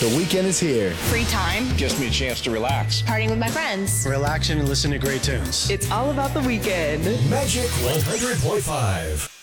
The weekend is here. Free time. Gives me a chance to relax. Partying with my friends. Relaxing and listening to great tunes. It's all about the weekend. Magic 100.5.